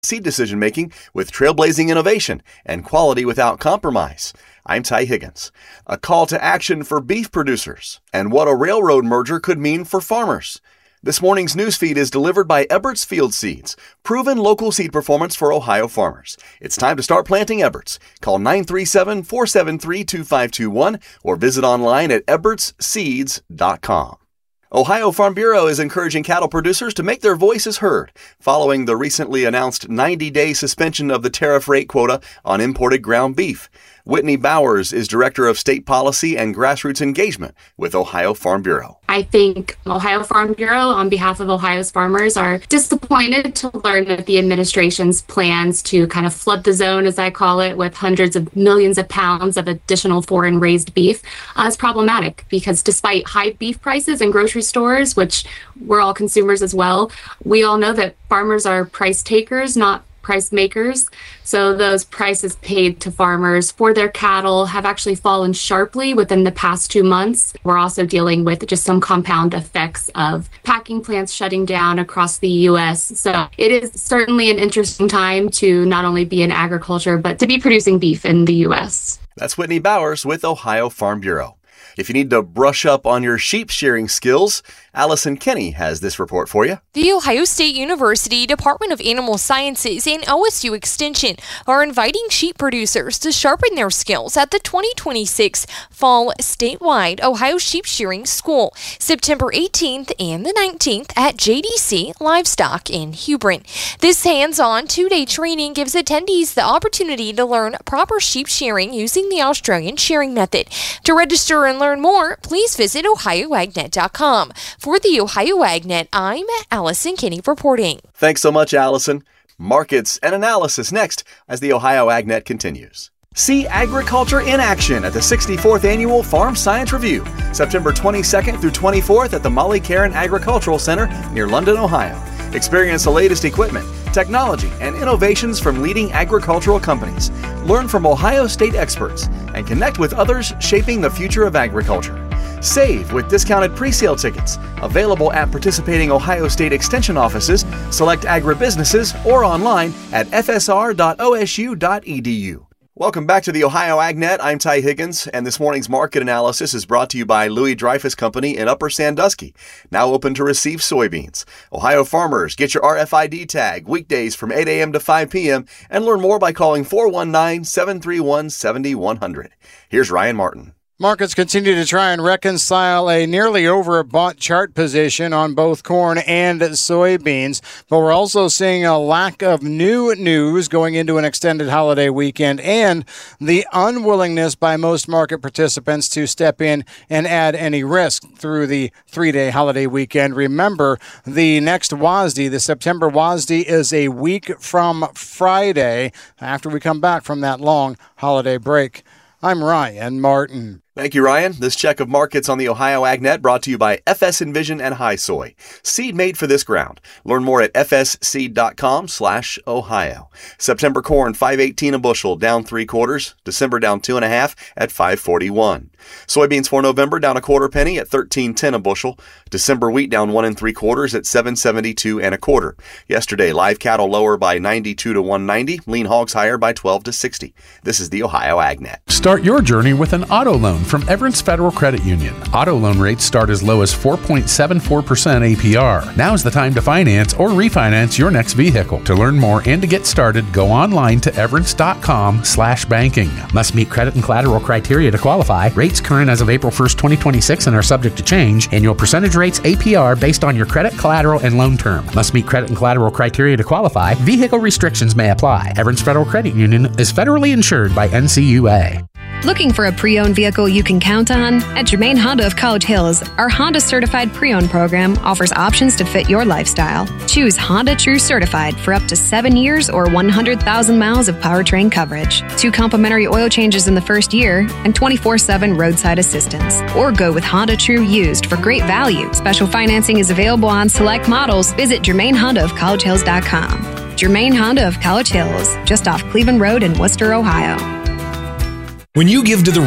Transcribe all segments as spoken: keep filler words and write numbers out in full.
seed decision-making with trailblazing innovation and quality without compromise. I'm Ty Higgins. A call to action for beef producers and what a railroad merger could mean for farmers. This morning's newsfeed is delivered by Ebert's Field Seeds, proven local seed performance for Ohio farmers. It's time to start planting Ebert's. Call nine three seven, four seven three, two five two one or visit online at eberts seeds dot com. Ohio Farm Bureau is encouraging cattle producers to make their voices heard following the recently announced ninety-day suspension of the tariff rate quota on imported ground beef. Whitney Bowers is Director of State Policy and Grassroots Engagement with Ohio Farm Bureau. I think Ohio Farm Bureau, on behalf of Ohio's farmers, are disappointed to learn that the administration's plans to kind of flood the zone, as I call it, with hundreds of millions of pounds of additional foreign raised beef uh, is problematic, because despite high beef prices in grocery stores, which we're all consumers as well, we all know that farmers are price takers, not price makers. So those prices paid to farmers for their cattle have actually fallen sharply within the past two months. We're also dealing with just some compound effects of packing plants shutting down across the U S. So it is certainly an interesting time to not only be in agriculture, but to be producing beef in the U S. That's Whitney Bowers with Ohio Farm Bureau. If you need to brush up on your sheep shearing skills, Allison Kenny has this report for you. The Ohio State University Department of Animal Sciences and O S U Extension are inviting sheep producers to sharpen their skills at the twenty twenty-six Fall Statewide Ohio Sheep Shearing School, September eighteenth and the nineteenth at J D C Livestock in Hebron. This hands-on two-day training gives attendees the opportunity to learn proper sheep shearing using the Australian shearing method. To register and learn more, please visit ohio agnet dot com. For the Ohio Agnet, I'm Allison Kinney reporting. Thanks so much, Allison. Markets and analysis next as the Ohio Agnet continues. See agriculture in action at the sixty-fourth Annual Farm Science Review, September twenty-second through twenty-fourth at the Molly Caron Agricultural Center near London, Ohio. Experience the latest equipment, technology, and innovations from leading agricultural companies. Learn from Ohio State experts and connect with others shaping the future of agriculture. Save with discounted pre-sale tickets available at participating Ohio State Extension offices, select agribusinesses, or online at f s r dot o s u dot e d u. Welcome back to the Ohio Agnet. I'm Ty Higgins, and this morning's market analysis is brought to you by Louis Dreyfus Company in Upper Sandusky, now open to receive soybeans. Ohio farmers, get your R F I D tag weekdays from eight a.m. to five p.m. and learn more by calling four one nine, seven three one, seven one zero zero. Here's Ryan Martin. Markets continue to try and reconcile a nearly overbought chart position on both corn and soybeans, but we're also seeing a lack of new news going into an extended holiday weekend and the unwillingness by most market participants to step in and add any risk through the three-day holiday weekend. Remember, the next W A S D, the September W A S D, is a week from Friday after we come back from that long holiday break. I'm Ryan Martin. Thank you, Ryan. This check of markets on the Ohio Agnet brought to you by F S Envision and High Soy. Seed made for this ground. Learn more at f s seed dot com slash Ohio. September corn, five eighteen a bushel, down three quarters. December down two and a half at five forty-one. Soybeans for November down a quarter penny at thirteen ten a bushel. December wheat down one and three quarters at seven seventy-two and a quarter. Yesterday, live cattle lower by ninety-two to one ninety. Lean hogs higher by twelve to sixty. This is the Ohio Agnet. Start your journey with an auto loan from Everence Federal Credit Union. Auto loan rates start as low as four point seven four percent A P R. Now's the time to finance or refinance your next vehicle. To learn more and to get started, go online to everence dot com slash banking. Must meet credit and collateral criteria to qualify. Rates current as of April first, twenty twenty-six and are subject to change. Annual percentage rates A P R based on your credit, collateral, and loan term. Must meet credit and collateral criteria to qualify. Vehicle restrictions may apply. Everence Federal Credit Union is federally insured by N C U A. Looking for a pre-owned vehicle you can count on? At Germain Honda of College Hills, our Honda Certified Pre-Owned program offers options to fit your lifestyle. Choose Honda True Certified for up to seven years or one hundred thousand miles of powertrain coverage, two complimentary oil changes in the first year, and twenty-four seven roadside assistance. Or go with Honda True Used for great value. Special financing is available on select models. Visit Germain Honda of College Hills dot com. Germain Honda of College Hills, just off Cleveland Road in Worcester, Ohio. When you give to the river,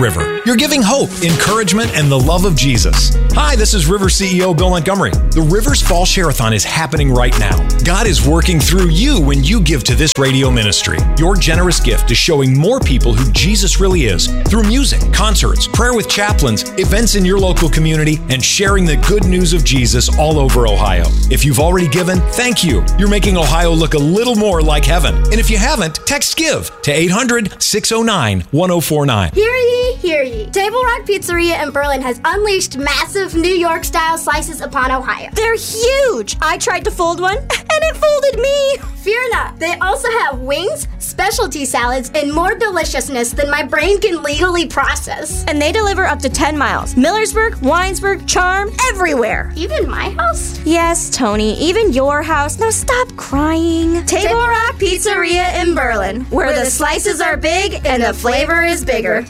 You're giving hope, encouragement, and the love of Jesus. Hi, this is River C E O Bill Montgomery. The Rivers Fall Share-a-thon is happening right now. God is working through you when you give to this radio ministry. Your generous gift is showing more people who Jesus really is through music, concerts, prayer with chaplains, events in your local community, and sharing the good news of Jesus all over Ohio. If you've already given, thank you. You're making Ohio look a little more like heaven. And if you haven't, text GIVE to eight hundred, six oh nine, one oh four nine. Hear ye, hear ye. Table Rock Pizzeria in Berlin has unleashed massive New York-style slices upon Ohio. They're huge! I tried to fold one, and it folded me! Fear not. They also have wings, specialty salads, and more deliciousness than my brain can legally process. And they deliver up to ten miles. Millersburg, Winesburg, Charm, everywhere. Even my house? Yes, Tony, even your house. Now stop crying. Table, Table Rock Pizzeria in Berlin, where, where the slices are big and the flavor is bigger.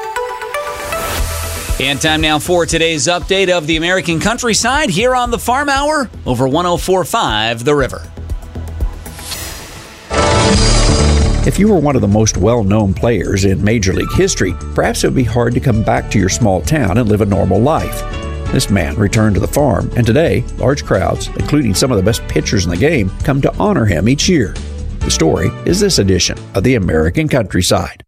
And time now for today's update of the American countryside here on the Farm Hour over one oh four point five The River. If you were one of the most well-known players in Major League history, perhaps it would be hard to come back to your small town and live a normal life. This man returned to the farm, and today, large crowds, including some of the best pitchers in the game, come to honor him each year. The story is this edition of the American Countryside.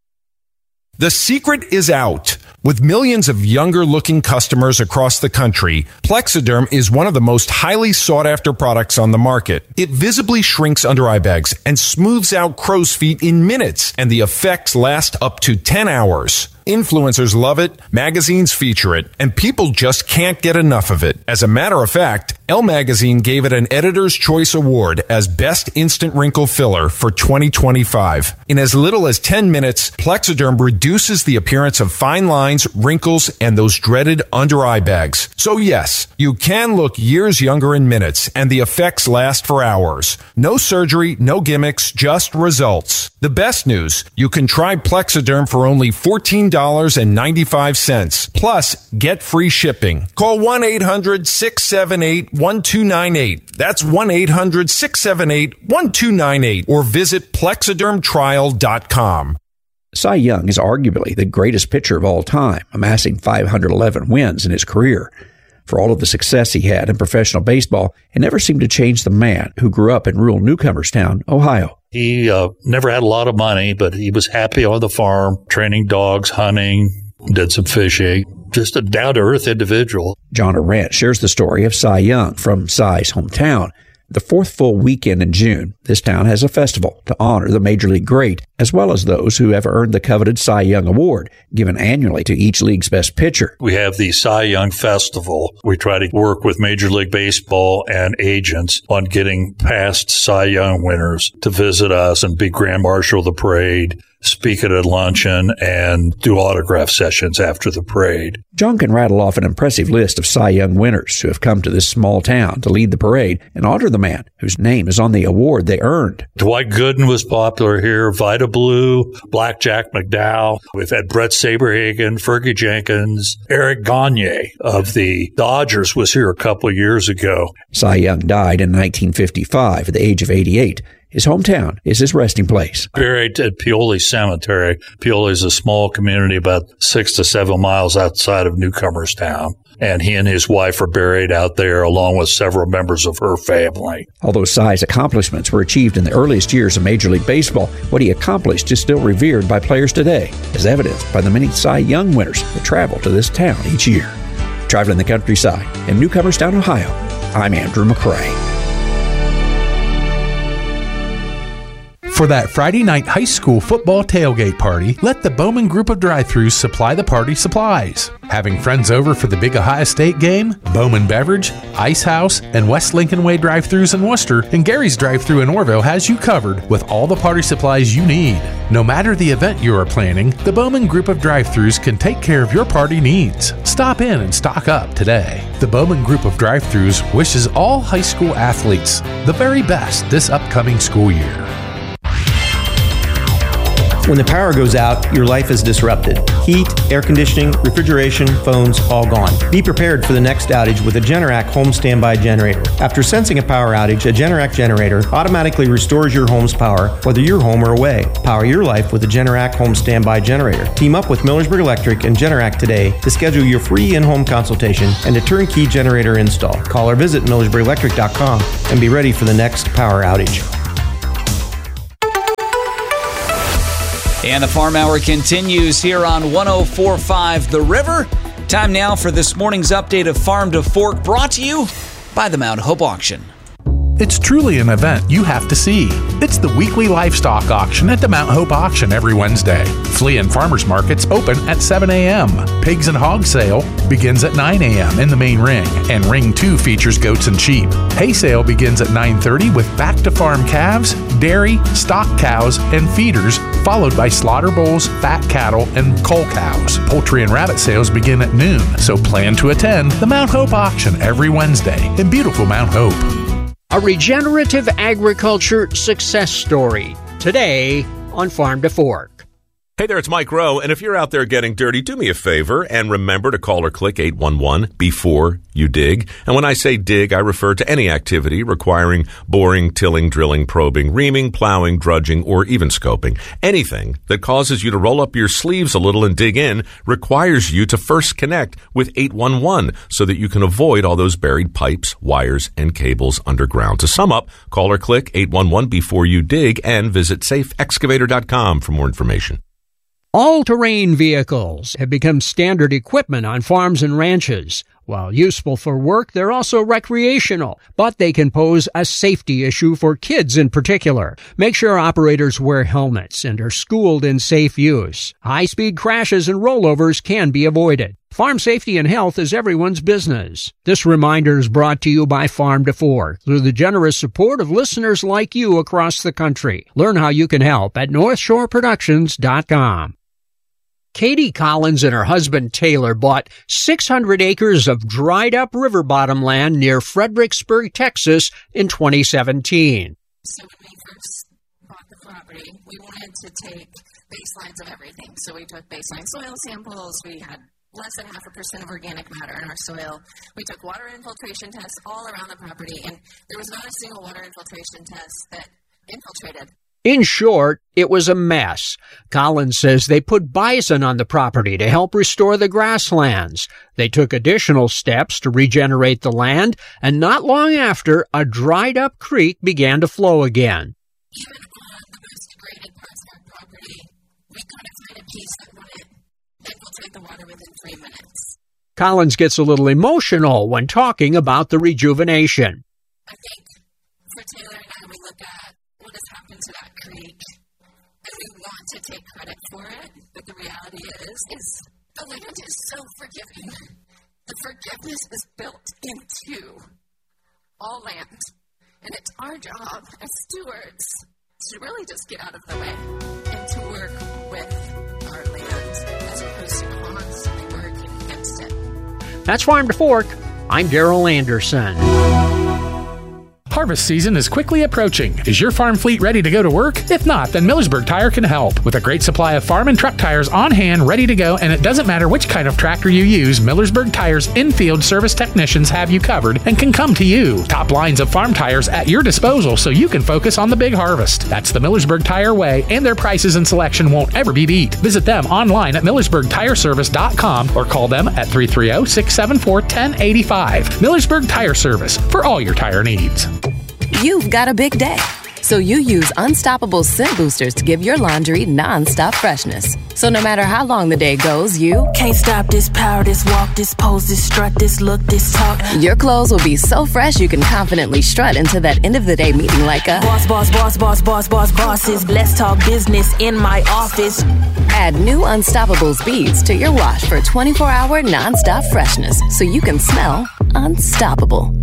The secret is out. With millions of younger-looking customers across the country, Plexiderm is one of the most highly sought-after products on the market. It visibly shrinks under-eye bags and smooths out crow's feet in minutes, and the effects last up to ten hours. Influencers love it, magazines feature it, and people just can't get enough of it. As a matter of fact, Elle Magazine gave it an Editor's Choice Award as Best Instant Wrinkle Filler for twenty twenty-five. In as little as ten minutes, Plexiderm reduces the appearance of fine lines, wrinkles, and those dreaded under-eye bags. So yes, you can look years younger in minutes, and the effects last for hours. No surgery, no gimmicks, just results. The best news, you can try Plexiderm for only fourteen dollars and ninety-five cents. Plus, get free shipping. Call one eight hundred, six seven eight, one two nine eight. That's one eight hundred, six seven eight, one two nine eight. Or visit plexiderm trial dot com. Cy Young is arguably the greatest pitcher of all time, amassing five hundred eleven wins in his career. For all of the success he had in professional baseball, it never seemed to change the man who grew up in rural Newcomerstown, Ohio. He uh, never had a lot of money, but he was happy on the farm, training dogs, hunting, did some fishing. Just a down-to-earth individual. John Arant shares the story of Cy Young from Cy's hometown. The fourth full weekend in June, this town has a festival to honor the Major League great, as well as those who have earned the coveted Cy Young Award, given annually to each league's best pitcher. We have the Cy Young Festival. We try to work with Major League Baseball and agents on getting past Cy Young winners to visit us and be Grand Marshal of the parade, speak at a luncheon, and do autograph sessions after the parade. John can rattle off an impressive list of Cy Young winners who have come to this small town to lead the parade and honor the man whose name is on the award they earned. Dwight Gooden was popular here, Vida Blue, Blackjack McDowell. We've had Brett Saberhagen, Fergie Jenkins, Eric Gagne of the Dodgers was here a couple of years ago. Cy Young died in nineteen fifty-five at the age of eighty-eight. His hometown is his resting place. Buried at Pioli Cemetery. Pioli is a small community about six to seven miles outside of Newcomerstown. And he and his wife are buried out there along with several members of her family. Although Cy's accomplishments were achieved in the earliest years of Major League Baseball, what he accomplished is still revered by players today, as evidenced by the many Cy Young winners that travel to this town each year. Traveling the countryside in Newcomerstown, Ohio, I'm Andrew McCrae. For that Friday night high school football tailgate party, let the Bowman Group of Drive-Thrus supply the party supplies. Having friends over for the big Ohio State game? Bowman Beverage, Ice House, and West Lincoln Way Drive-Thrus in Worcester, and Gary's Drive-Thru in Orville has you covered with all the party supplies you need. No matter the event you are planning, the Bowman Group of Drive-Thrus can take care of your party needs. Stop in and stock up today. The Bowman Group of Drive-Thrus wishes all high school athletes the very best this upcoming school year. When the power goes out, your life is disrupted. Heat, air conditioning, refrigeration, phones, all gone. Be prepared for the next outage with a Generac home standby generator. After sensing a power outage, a Generac generator automatically restores your home's power, whether you're home or away. Power your life with a Generac home standby generator. Team up with Millersburg Electric and Generac today to schedule your free in-home consultation and a turnkey generator install. Call or visit millersburg electric dot com and be ready for the next power outage. And the Farm Hour continues here on one oh four point five The River. Time now for this morning's update of Farm to Fork, brought to you by the Mount Hope Auction. It's truly an event you have to see. It's the weekly livestock auction at the Mount Hope Auction every Wednesday. Flea and farmers markets open at seven a.m. Pigs and hog sale begins at nine a.m. in the main ring, and ring two features goats and sheep. Hay sale begins at nine thirty with back to farm calves, dairy, stock cows, and feeders, followed by slaughter bulls, fat cattle, and cull cows. Poultry and rabbit sales begin at noon, so plan to attend the Mount Hope Auction every Wednesday in beautiful Mount Hope. A regenerative agriculture success story, today on Farm to Fork. Hey there, it's Mike Rowe, and if you're out there getting dirty, do me a favor and remember to call or click eight one one before you dig. And when I say dig, I refer to any activity requiring boring, tilling, drilling, probing, reaming, plowing, drudging, or even scoping. Anything that causes you to roll up your sleeves a little and dig in requires you to first connect with eight one one so that you can avoid all those buried pipes, wires, and cables underground. To sum up, call or click eight one one before you dig and visit safe excavator dot com for more information. All-terrain vehicles have become standard equipment on farms and ranches. While useful for work, they're also recreational, but they can pose a safety issue for kids in particular. Make sure operators wear helmets and are schooled in safe use. High-speed crashes and rollovers can be avoided. Farm safety and health is everyone's business. This reminder is brought to you by Farm to Fork through the generous support of listeners like you across the country. Learn how you can help at north shore productions dot com. Katie Collins and her husband Taylor bought six hundred acres of dried-up river bottom land near Fredericksburg, Texas in twenty seventeen. So when we first bought the property, we wanted to take baselines of everything. So we took baseline soil samples. We had less than half a percent of organic matter in our soil. We took water infiltration tests all around the property, and there was not a single water infiltration test that infiltrated. In short, it was a mess. Collins says they put bison on the property to help restore the grasslands. They took additional steps to regenerate the land, and not long after, a dried-up creek began to flow again. Even on the most degraded parts of our property, we couldn't find a piece that wouldn't infiltrate the water within three minutes. Collins gets a little emotional when talking about the rejuvenation. I think for Taylor and I, we look at what has happened to that creek, and we want to take credit for it, but the reality is, is the land is so forgiving. The forgiveness is built into all land, and it's our job as stewards to really just get out of the way and to work with our land as opposed to constantly working against it. That's Farm to Fork. I'm Daryl Anderson. Harvest season is quickly approaching. Is your farm fleet ready to go to work? If not, then Millersburg Tire can help. With a great supply of farm and truck tires on hand, ready to go, and it doesn't matter which kind of tractor you use, Millersburg Tire's in-field service technicians have you covered and can come to you. Top lines of farm tires at your disposal so you can focus on the big harvest. That's the Millersburg Tire way, and their prices and selection won't ever be beat. Visit them online at millersburg tire service dot com or call them at three three zero, six seven four, one zero eight five. Millersburg Tire Service, for all your tire needs. You've got a big day, so you use Unstoppable Scent Boosters to give your laundry non-stop freshness. So no matter how long the day goes, you can't stop this power, this walk, this pose, this strut, this look, this talk. Your clothes will be so fresh you can confidently strut into that end of the day meeting like a boss, boss, boss, boss, boss, boss, bosses. Let's talk business in my office. Add new Unstoppables beads to your wash for twenty-four hour non-stop freshness so you can smell unstoppable.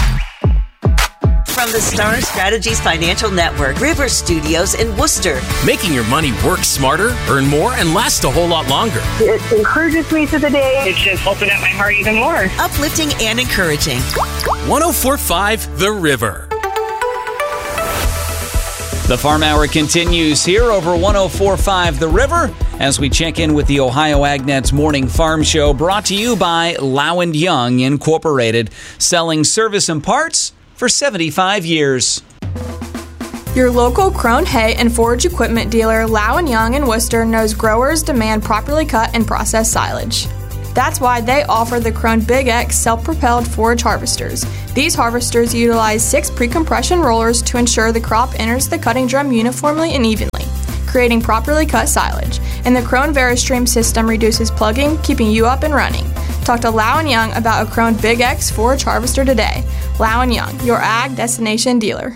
From the Star Strategies Financial Network, River Studios in Worcester. Making your money work smarter, earn more, and last a whole lot longer. It encourages me through the day. It's just opened up my heart even more. Uplifting and encouraging. one oh four point five The River. The Farm Hour continues here over one oh four point five The River as we check in with the Ohio AgNet's Morning Farm Show, brought to you by Low and Young Incorporated, selling service and parts for seventy-five years. Your local Krone hay and forage equipment dealer, Low and Young in Worcester, knows growers demand properly cut and processed silage. That's why they offer the Krone Big X self-propelled forage harvesters. These harvesters utilize six pre-compression rollers to ensure the crop enters the cutting drum uniformly and evenly, creating properly cut silage. And the Krone VeriStream system reduces plugging, keeping you up and running. Talk to Low and Young about a Krone Big X forage harvester today. Low and Young, your ag destination dealer.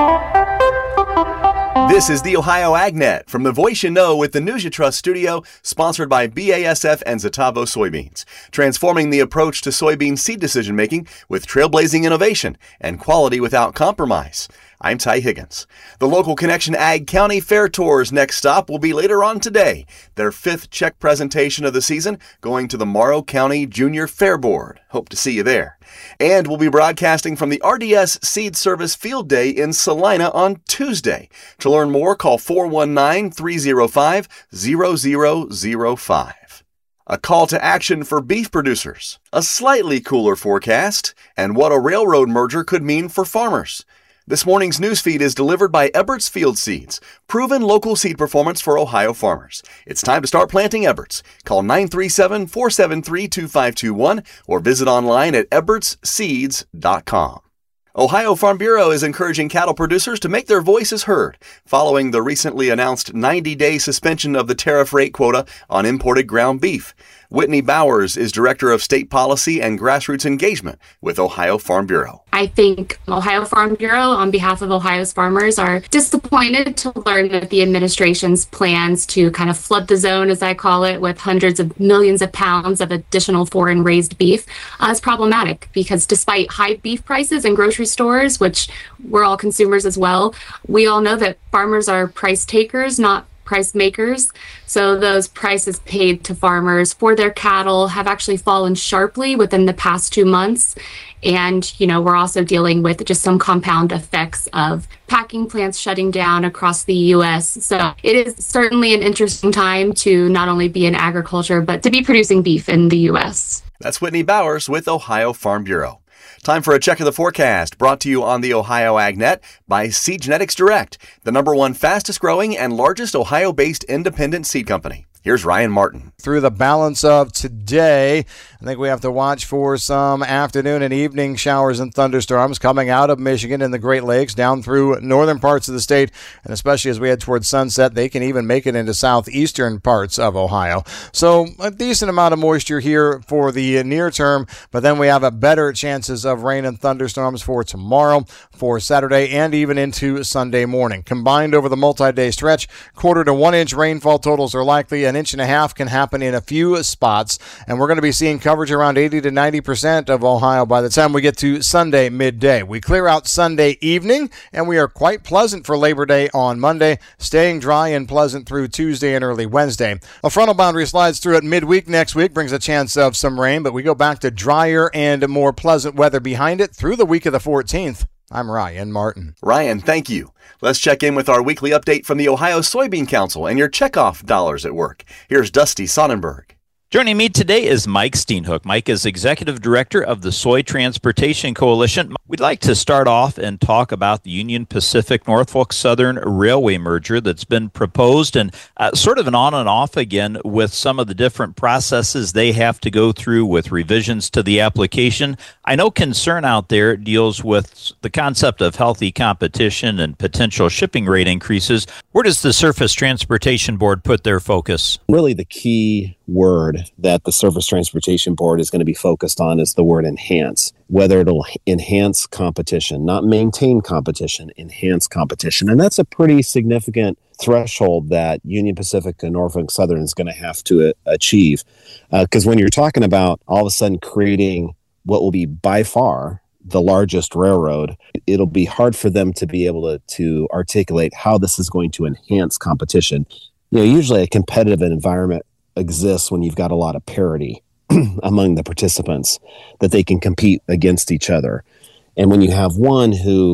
This is the Ohio AgNet from the Voice You Know with the News You Trust studio, sponsored by B A S F and Zetavo Soybeans, transforming the approach to soybean seed decision-making with trailblazing innovation and quality without compromise. I'm Ty Higgins. The local Connection Ag County Fair Tour's next stop will be later on today, their fifth check presentation of the season, going to the Morrow County Junior Fair Board. Hope to see you there. And we'll be broadcasting from the R D S Seed Service Field Day in Salina on Tuesday. To learn more, call four one nine, three oh five, zero zero zero five. A call to action for beef producers, a slightly cooler forecast, and what a railroad merger could mean for farmers. This morning's newsfeed is delivered by Ebert's Field Seeds, proven local seed performance for Ohio farmers. It's time to start planting Ebert's. Call nine three seven, four seven three, two five two one or visit online at eberts seeds dot com. Ohio Farm Bureau is encouraging cattle producers to make their voices heard following the recently announced ninety-day suspension of the tariff rate quota on imported ground beef. Whitney Bowers is Director of State Policy and Grassroots Engagement with Ohio Farm Bureau. I think Ohio Farm Bureau, on behalf of Ohio's farmers, are disappointed to learn that the administration's plans to kind of flood the zone, as I call it, with hundreds of millions of pounds of additional foreign raised beef uh, is problematic, because despite high beef prices in grocery stores, which we're all consumers as well, we all know that farmers are price takers, not price makers. So those prices paid to farmers for their cattle have actually fallen sharply within the past two months. And, you know, we're also dealing with just some compound effects of packing plants shutting down across the U S. So it is certainly an interesting time to not only be in agriculture, but to be producing beef in the U S. That's Whitney Bowers with Ohio Farm Bureau. Time for a check of the forecast, brought to you on the Ohio AgNet by Seed Genetics Direct, the number one fastest growing and largest Ohio-based independent seed company. Here's Ryan Martin. Through the balance of today, I think we have to watch for some afternoon and evening showers and thunderstorms coming out of Michigan and the Great Lakes down through northern parts of the state, and especially as we head towards sunset, they can even make it into southeastern parts of Ohio. So a decent amount of moisture here for the near term, but then we have a better chances of rain and thunderstorms for tomorrow, for Saturday, and even into Sunday morning. Combined over the multi-day stretch, quarter to one inch rainfall totals are likely. An inch and a half can happen in a few spots, and we're going to be seeing coverage around eighty to ninety percent of Ohio by the time we get to Sunday midday. We clear out Sunday evening, and we are quite pleasant for Labor Day on Monday, staying dry and pleasant through Tuesday and early Wednesday. A frontal boundary slides through at midweek next week, brings a chance of some rain, but we go back to drier and more pleasant weather behind it through the week of the fourteenth. I'm Ryan Martin. Ryan, thank you. Let's check in with our weekly update from the Ohio Soybean Council and your checkoff dollars at work. Here's Dusty Sonnenberg. Joining me today is Mike Steenhoek. Mike is Executive Director of the Soy Transportation Coalition. We'd like to start off and talk about the Union Pacific Norfolk Southern Railway merger that's been proposed, and uh, sort of an on and off again with some of the different processes they have to go through with revisions to the application. I know concern out there deals with the concept of healthy competition and potential shipping rate increases. Where does the Surface Transportation Board put their focus? Really the key word that the Surface Transportation Board is going to be focused on is the word enhance. Whether it'll enhance competition, not maintain competition, enhance competition. And that's a pretty significant threshold that Union Pacific and Norfolk Southern is going to have to uh, achieve. Because uh, when you're talking about all of a sudden creating what will be by far the largest railroad, it'll be hard for them to be able to, to articulate how this is going to enhance competition. You know, usually a competitive environment exists when you've got a lot of parity among the participants, that they can compete against each other. And when you have one who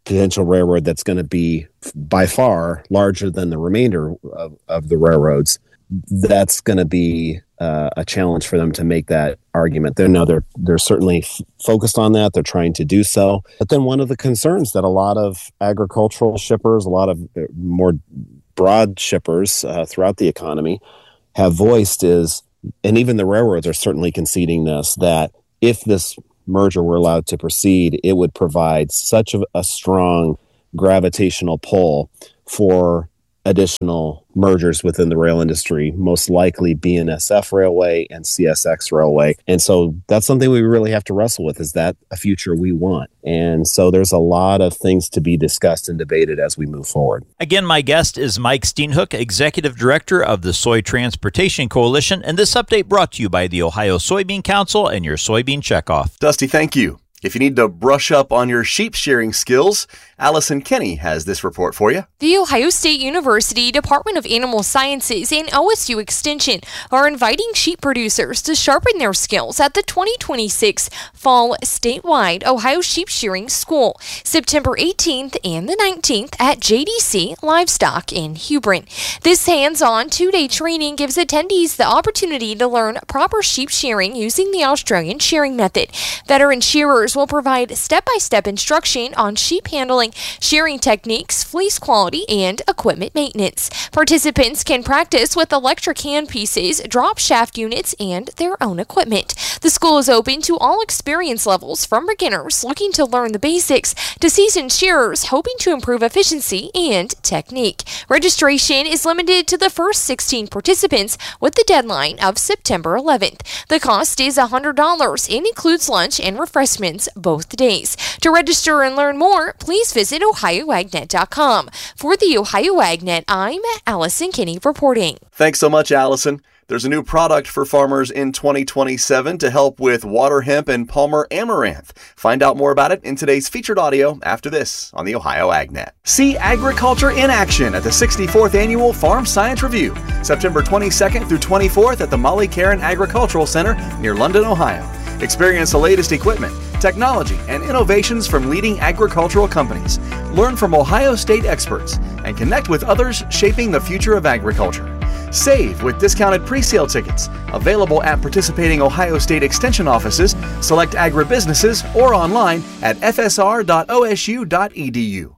potential railroad that's going to be by far larger than the remainder of, of the railroads, that's going to be uh, a challenge for them to make that argument. They're no, they're they're certainly f- focused on that. They're trying to do so. But then one of the concerns that a lot of agricultural shippers, a lot of more broad shippers uh, throughout the economy have voiced is, and even the railroads are certainly conceding this, that if this merger were allowed to proceed, it would provide such a, a strong gravitational pull for additional mergers within the rail industry, most likely B N S F Railway and C S X Railway. And so that's something we really have to wrestle with. Is that a future we want? And so there's a lot of things to be discussed and debated as we move forward. Again, my guest is Mike Steenhoek, Executive Director of the Soy Transportation Coalition, and this update brought to you by the Ohio Soybean Council and your Soybean Checkoff. Dusty, thank you. If you need to brush up on your sheep shearing skills, Allison Kinney has this report for you. The Ohio State University Department of Animal Sciences and O S U Extension are inviting sheep producers to sharpen their skills at the twenty twenty-six Fall Statewide Ohio Sheep Shearing School, September eighteenth and the nineteenth at J D C Livestock in Hebron. This hands-on two-day training gives attendees the opportunity to learn proper sheep shearing using the Australian shearing method. Veteran shearers will provide step-by-step instruction on sheep handling, shearing techniques, fleece quality, and equipment maintenance. Participants can practice with electric handpieces, drop shaft units, and their own equipment. The school is open to all experience levels, from beginners looking to learn the basics to seasoned shearers hoping to improve efficiency and technique. Registration is limited to the first sixteen participants with the deadline of September eleventh. The cost is one hundred dollars and includes lunch and refreshments both days. To register and learn more, please visit ohio agnet dot com. For the Ohio Agnet, I'm Allison Kinney reporting. Thanks so much, Allison. There's a new product for farmers in twenty twenty-seven to help with water hemp and Palmer amaranth. Find out more about it in today's featured audio after this on the Ohio Agnet. See agriculture in action at the sixty-fourth Annual Farm Science Review, September twenty-second through twenty-fourth at the Molly Caron Agricultural Center near London, Ohio. Experience the latest equipment, technology, and innovations from leading agricultural companies. Learn from Ohio State experts and connect with others shaping the future of agriculture. Save with discounted pre-sale tickets available at participating Ohio State Extension offices, select agribusinesses, or online at f s r dot o s u dot e d u.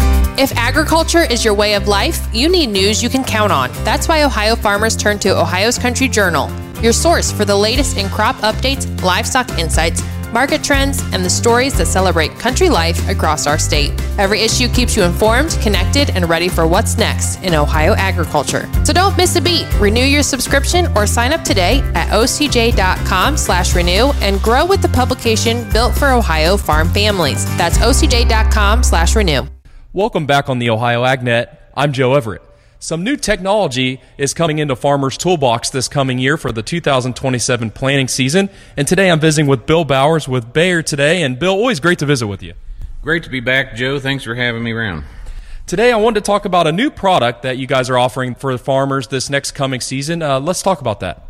If agriculture is your way of life, you need news you can count on. That's why Ohio farmers turn to Ohio's Country Journal, your source for the latest in crop updates, livestock insights, market trends, and the stories that celebrate country life across our state. Every issue keeps you informed, connected, and ready for what's next in Ohio agriculture. So don't miss a beat. Renew your subscription or sign up today at o c j dot com slash renew and grow with the publication built for Ohio farm families. That's o c j dot com slash renew. Welcome back on the Ohio Agnet. I'm Joe Everett. Some new technology is coming into Farmer's Toolbox this coming year for the two thousand twenty-seven planting season. And today I'm visiting with Bill Bowers with Bayer today. And Bill, always great to visit with you. Great to be back, Joe. Thanks for having me around. Today I wanted to talk about a new product that you guys are offering for the farmers this next coming season. Uh, let's talk about that.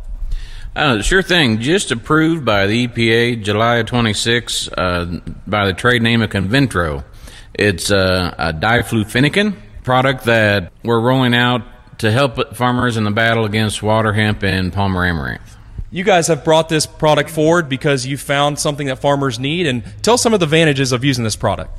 Uh, sure thing. Just approved by the E P A July twenty-sixth uh, by the trade name of Conventro. It's uh, a diflufenicin product that we're rolling out to help farmers in the battle against water hemp and Palmer amaranth. You guys have brought this product forward because you found something that farmers need, and tell some of the advantages of using this product.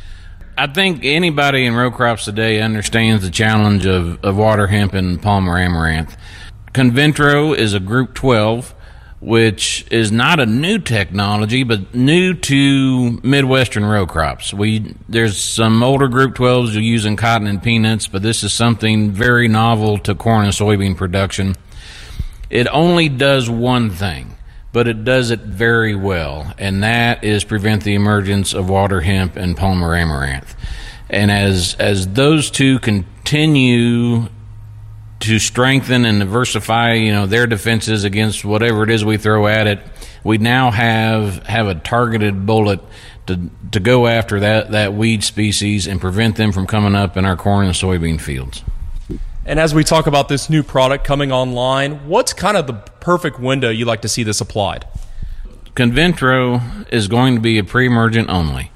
I think anybody in row crops today understands the challenge of, of water hemp and Palmer amaranth. Conventro is a group twelve, which is not a new technology, but new to Midwestern row crops. We There's some older Group twelves using cotton and peanuts, but this is something very novel to corn and soybean production. It only does one thing, but it does it very well, and that is prevent the emergence of water hemp and Palmer amaranth. And as as those two continue to strengthen and diversify, you know, their defenses against whatever it is we throw at it, we now have have a targeted bullet to to go after that, that weed species and prevent them from coming up in our corn and soybean fields. And as we talk about this new product coming online, what's kind of the perfect window you like to see this applied? Conventro is going to be a pre-emergent only.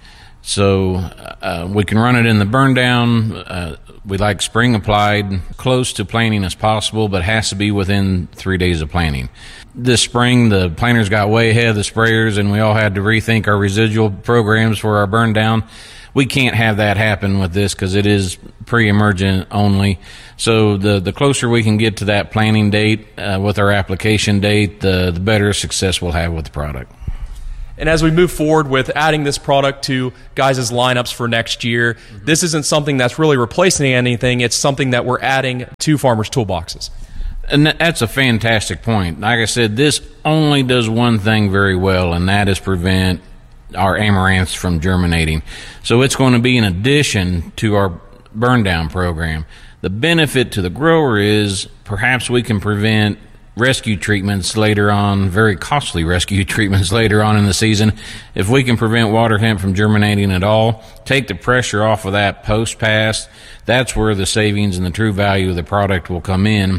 So uh, we can run it in the burn down. Uh, we like spring applied, close to planting as possible, but has to be within three days of planting. This spring, the planters got way ahead of the sprayers, and we all had to rethink our residual programs for our burn down. We can't have that happen with this because it is pre-emergent only. So the the closer we can get to that planting date uh, with our application date, the, the better success we'll have with the product. And as we move forward with adding this product to guys' lineups for next year, mm-hmm. this isn't something that's really replacing anything. It's something that we're adding to farmers' toolboxes. And that's a fantastic point. Like I said, this only does one thing very well, and that is prevent our amaranths from germinating. So it's going to be an addition to our burn down program. The benefit to the grower is perhaps we can prevent rescue treatments later on, very costly rescue treatments later on in the season. If we can prevent water hemp from germinating at all, take the pressure off of that post-pass, that's where the savings and the true value of the product will come in,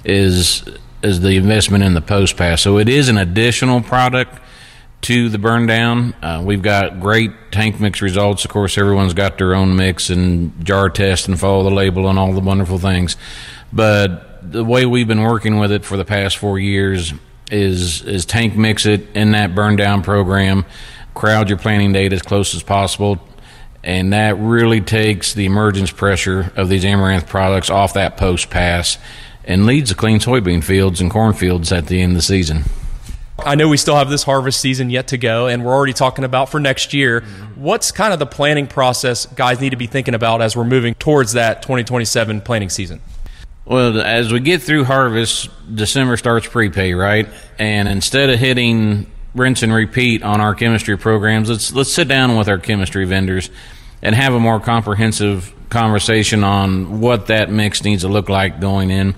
is is the investment in the post-pass. So it is an additional product to the burn down. Uh, we've got great tank mix results. Of course, everyone's got their own mix and jar test and follow the label and all the wonderful things. But the way we've been working with it for the past four years is is tank mix it in that burn down program, crowd your planting date as close as possible, and that really takes the emergence pressure of these amaranth products off that post pass and leads to clean soybean fields and corn fields at the end of the season. I know we still have this harvest season yet to go, and we're already talking about for next year. Mm-hmm. What's kind of the planning process guys need to be thinking about as we're moving towards that twenty twenty-seven planting season? Well, as we get through harvest, December starts prepay, right? And instead of hitting rinse and repeat on our chemistry programs, let's let's sit down with our chemistry vendors and have a more comprehensive conversation on what that mix needs to look like going in.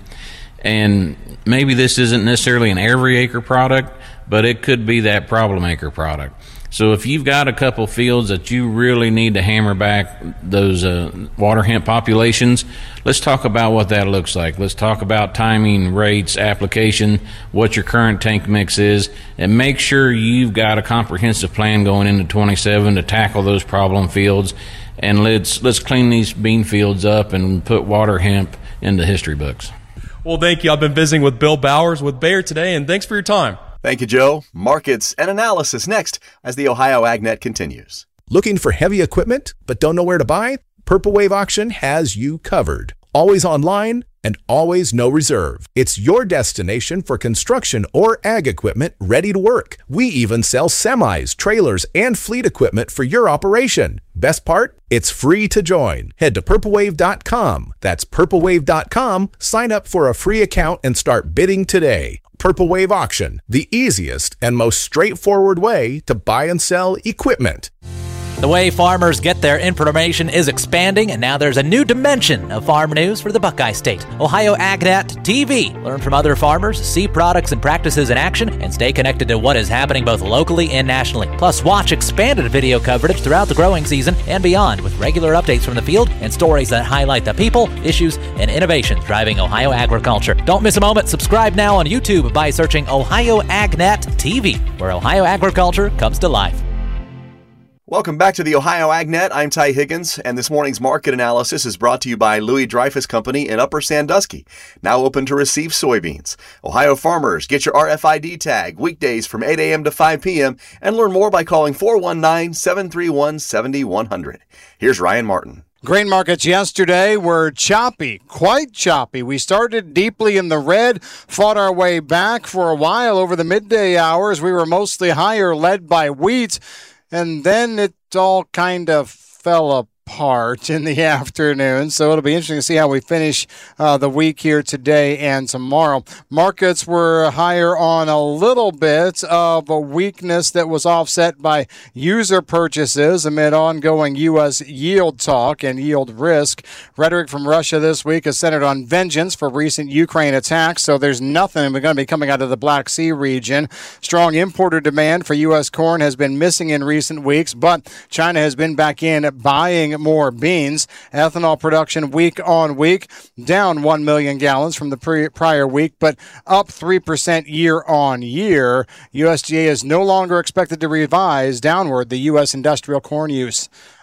And maybe this isn't necessarily an every acre product, but it could be that problem acre product. So if you've got a couple fields that you really need to hammer back those uh, water hemp populations, let's talk about what that looks like. Let's talk about timing, rates, application, what your current tank mix is, and make sure you've got a comprehensive plan going into twenty-seven to tackle those problem fields. And let's let's clean these bean fields up and put water hemp into history books. Well, thank you. I've been visiting with Bill Bowers with Bayer today, and thanks for your time. Thank you, Joe. Markets and analysis next as the Ohio AgNet continues. Looking for heavy equipment but don't know where to buy? Purple Wave Auction has you covered. Always online and always no reserve. It's your destination for construction or ag equipment ready to work. We even sell semis, trailers, and fleet equipment for your operation. Best part? It's free to join. Head to purple wave dot com. That's purple wave dot com. Sign up for a free account and start bidding today. Purple Wave Auction, the easiest and most straightforward way to buy and sell equipment. The way farmers get their information is expanding, and now there's a new dimension of farm news for the Buckeye State. Ohio AgNet T V. Learn from other farmers, see products and practices in action, and stay connected to what is happening both locally and nationally. Plus, watch expanded video coverage throughout the growing season and beyond with regular updates from the field and stories that highlight the people, issues, and innovations driving Ohio agriculture. Don't miss a moment. Subscribe now on YouTube by searching Ohio AgNet T V, where Ohio agriculture comes to life. Welcome back to the Ohio AgNet. I'm Ty Higgins, and this morning's market analysis is brought to you by Louis Dreyfus Company in Upper Sandusky, now open to receive soybeans. Ohio farmers, get your R F I D tag weekdays from eight a.m. to five p.m. and learn more by calling four one nine, seven three one, seven one zero zero. Here's Ryan Martin. Grain markets yesterday were choppy, quite choppy. We started deeply in the red, fought our way back for a while over the midday hours. We were mostly higher, led by wheat. And then it all kind of fell apart in the afternoon. So it'll be interesting to see how we finish uh, the week here today and tomorrow. Markets were higher on a little bit of a weakness that was offset by user purchases amid ongoing U S yield talk and yield risk. Rhetoric from Russia this week is centered on vengeance for recent Ukraine attacks, so there's nothing going to be coming out of the Black Sea region. Strong importer demand for U S corn has been missing in recent weeks, but China has been back in buying more beans. Ethanol production week on week down one million gallons from the pre- prior week, but up three percent year on year. U S D A is no longer expected to revise downward the U S industrial corn use.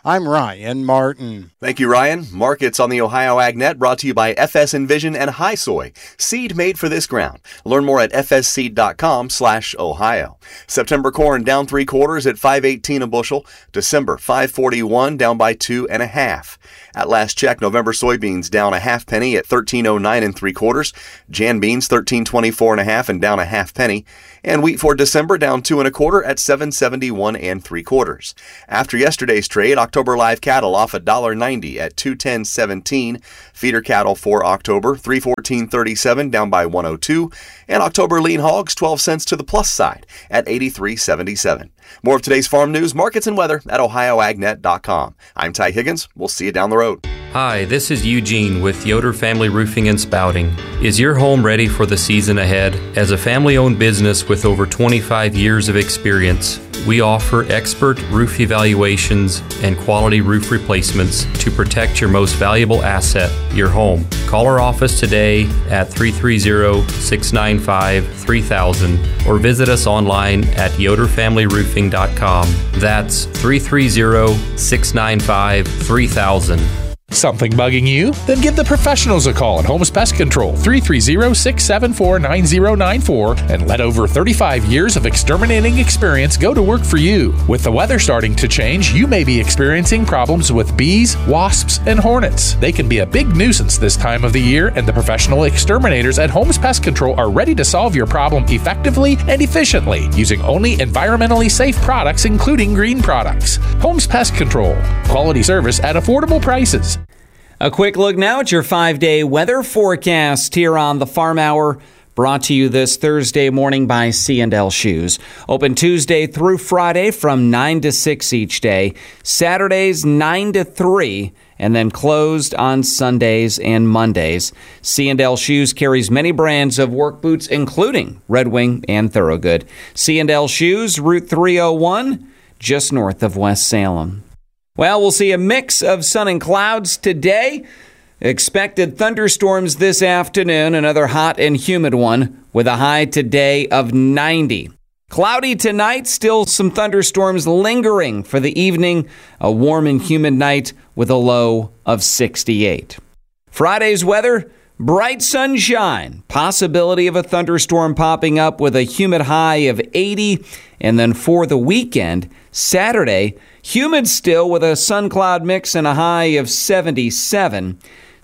I'm Ryan Martin. Thank you, Ryan. Markets on the Ohio AgNet brought to you by F S Envision and High Soy, seed made for this ground. Learn more at f s seed dot com slash Ohio. September corn down three quarters at five eighteen a bushel. December five forty-one, down by two and a half. At last check, November soybeans down a half penny at thirteen oh nine and three quarters. Jan beans thirteen twenty-four and a half and down a half penny. And wheat for December down two and a quarter at seven seventy-one and three quarters. After yesterday's trade, October live cattle off a dollar ninety at two ten seventeen. Feeder cattle for October three fourteen thirty-seven, down by one oh two. And October lean hogs twelve cents to the plus side at eighty-three seventy-seven. More of today's farm news, markets, and weather at ohio ag net dot com. I'm Ty Higgins. We'll see you down the road. Hi, this is Eugene with Yoder Family Roofing and Spouting. Is your home ready for the season ahead? As a family-owned business with over twenty-five years of experience, we offer expert roof evaluations and quality roof replacements to protect your most valuable asset, your home. Call our office today at three three zero, six nine five, three thousand or visit us online at yoder family roofing dot com. That's three three zero, six nine five, three thousand. Something bugging you? Then give the professionals a call at Holmes Pest Control, three three zero, six seven four, nine zero nine four, and let over thirty-five years of exterminating experience go to work for you. With the weather starting to change, you may be experiencing problems with bees, wasps, and hornets. They can be a big nuisance this time of the year, and the professional exterminators at Holmes Pest Control are ready to solve your problem effectively and efficiently using only environmentally safe products, including green products. Holmes Pest Control. Quality service at affordable prices. A quick look now at your five-day weather forecast here on the Farm Hour, brought to you this Thursday morning by C and L Shoes. Open Tuesday through Friday from nine to six each day, Saturdays nine to three, and then closed on Sundays and Mondays. C and L Shoes carries many brands of work boots, including Red Wing and Thorogood. C and L Shoes, Route three oh one, just north of West Salem. Well, we'll see a mix of sun and clouds today. Expected thunderstorms this afternoon, another hot and humid one with a high today of ninety. Cloudy tonight, still some thunderstorms lingering for the evening. A warm and humid night with a low of sixty-eight. Friday's weather, bright sunshine. Possibility of a thunderstorm popping up with a humid high of eighty. And then for the weekend, Saturday, humid still with a sun cloud mix and a high of seventy-seven.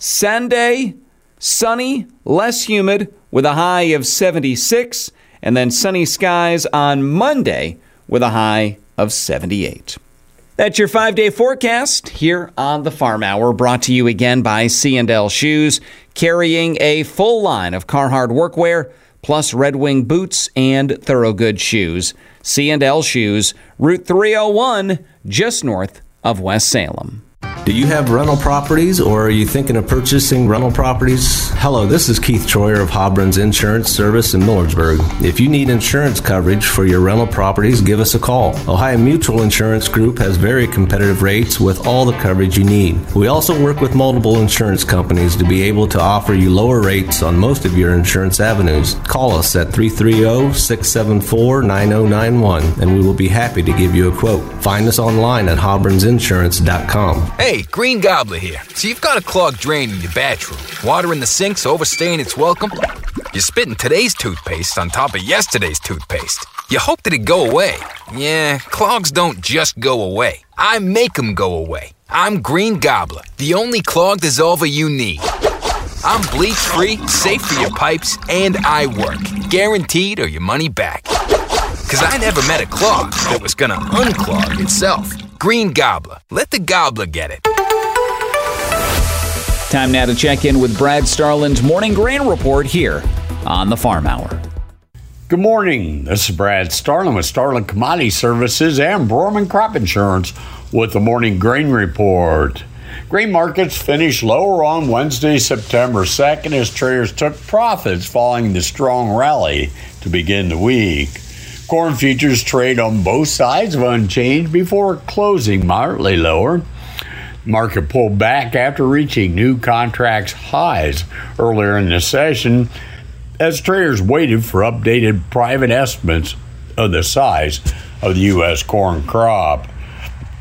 Sunday, sunny, less humid with a high of seventy-six. And then sunny skies on Monday with a high of seventy-eight. That's your five-day forecast here on the Farm Hour, brought to you again by C and L Shoes, carrying a full line of Carhartt workwear, plus Red Wing boots and Thorogood shoes. C and L Shoes, Route three oh one, just north of West Salem. Do you have rental properties, or are you thinking of purchasing rental properties? Hello, this is Keith Troyer of Hobron's Insurance Service in Millersburg. If you need insurance coverage for your rental properties, give us a call. Ohio Mutual Insurance Group has very competitive rates with all the coverage you need. We also work with multiple insurance companies to be able to offer you lower rates on most of your insurance avenues. Call us at three three zero, six seven four, nine zero nine one, and we will be happy to give you a quote. Find us online at hobrons insurance dot com. Hey, Green Gobbler here. So you've got a clogged drain in your bathroom. Water in the sink's overstaying its welcome. You're spitting today's toothpaste on top of yesterday's toothpaste. You hope that it'd go away. Yeah, clogs don't just go away. I make them go away. I'm Green Gobbler, the only clog dissolver you need. I'm bleach-free, safe for your pipes, and I work. Guaranteed or your money back. Because I never met a clog that was gonna unclog itself. Green Gobbler. Let the gobbler get it. Time now to check in with Brad Starland's Morning Grain Report here on the Farm Hour. Good morning. This is Brad Starland with Starland Commodity Services and Borman Crop Insurance with the Morning Grain Report. Grain markets finished lower on Wednesday, September second, as traders took profits following the strong rally to begin the week. Corn futures trade on both sides of unchanged before closing moderately lower. Market pulled back after reaching new contracts highs earlier in the session as traders waited for updated private estimates of the size of the U S corn crop.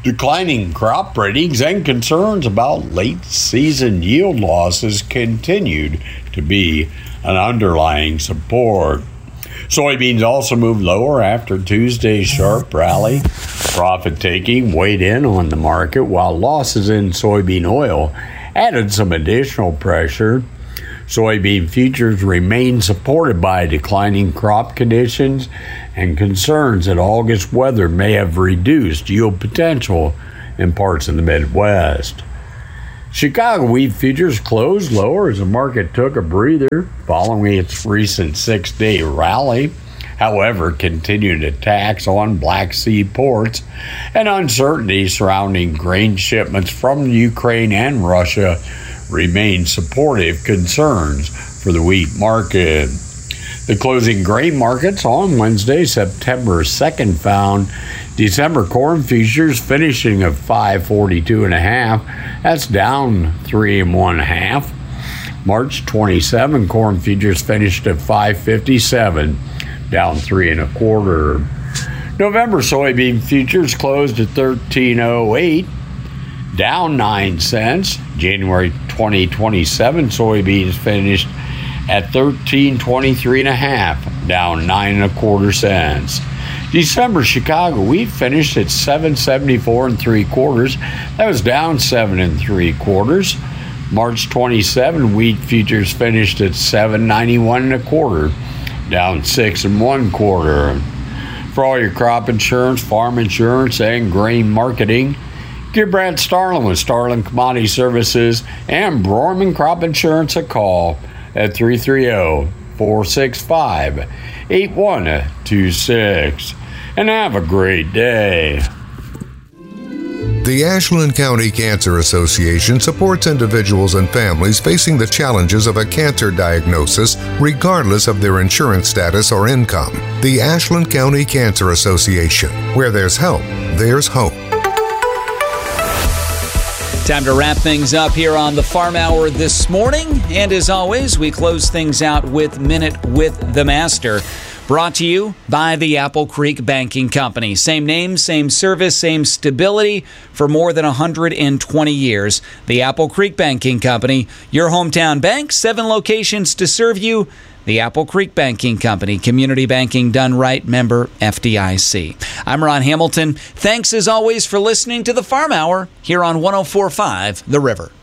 Declining crop ratings and concerns about late season yield losses continued to be an underlying support. Soybeans also moved lower after Tuesday's sharp rally. Profit taking weighed in on the market, while losses in soybean oil added some additional pressure. Soybean futures remain supported by declining crop conditions and concerns that August weather may have reduced yield potential in parts of the Midwest. Chicago wheat futures closed lower as the market took a breather following its recent six-day rally. However, continued attacks on Black Sea ports and uncertainty surrounding grain shipments from Ukraine and Russia remain supportive concerns for the wheat market. The closing grain markets on Wednesday, September second, found December corn futures finishing at five forty-two and a half. That's down three and one half. March twenty-seventh, corn futures finished at five fifty-seven, down three and a quarter. November soybean futures closed at thirteen oh eight, down nine cents. January twenty twenty-seven soybeans finished at thirteen twenty-three and a half, down nine and a quarter cents. December Chicago wheat finished at seven seventy-four and three quarters. That was down seven and three quarters. March twenty-seventh wheat futures finished at seven ninety-one and a quarter, down six and one quarter. For all your crop insurance, farm insurance, and grain marketing, give Brad Starlin with Starlin Commodity Services and Broerman Crop Insurance a call at three three zero, four six five, eight one two six. And have a great day. The Ashland County Cancer Association supports individuals and families facing the challenges of a cancer diagnosis regardless of their insurance status or income. The Ashland County Cancer Association. Where there's help, there's hope. Time to wrap things up here on the Farm Hour this morning. And as always, we close things out with Minute with the Master. Brought to you by the Apple Creek Banking Company. Same name, same service, same stability for more than one hundred twenty years. The Apple Creek Banking Company, your hometown bank, seven locations to serve you. The Apple Creek Banking Company, community banking done right, member F D I C. I'm Ron Hamilton. Thanks as always for listening to the Farm Hour here on one oh four point five The River.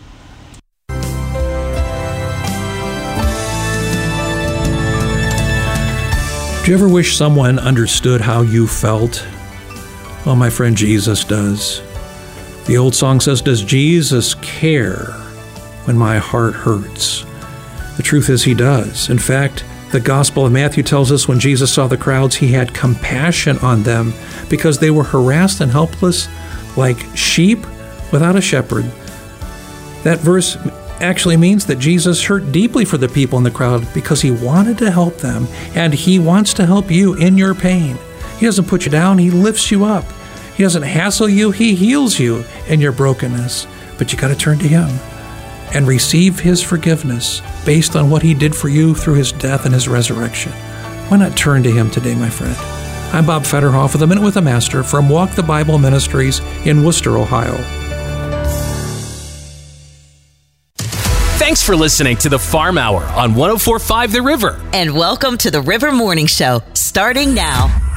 Do you ever wish someone understood how you felt? Well, my friend, Jesus does. The old song says, "Does Jesus care when my heart hurts?" The truth is, he does. In fact, the Gospel of Matthew tells us when Jesus saw the crowds, he had compassion on them because they were harassed and helpless like sheep without a shepherd. That verse actually means that Jesus hurt deeply for the people in the crowd because he wanted to help them, and he wants to help you in your pain. He doesn't put you down, he lifts you up. He doesn't hassle you, he heals you in your brokenness. But you got to turn to him and receive his forgiveness based on what he did for you through his death and his resurrection. Why not turn to him today, my friend? I'm Bob Fetterhoff with a Minute with the Master from Walk the Bible Ministries in Worcester, Ohio. Thanks for listening to the Farm Hour on one oh four point five The River. And welcome to the River Morning Show, starting now.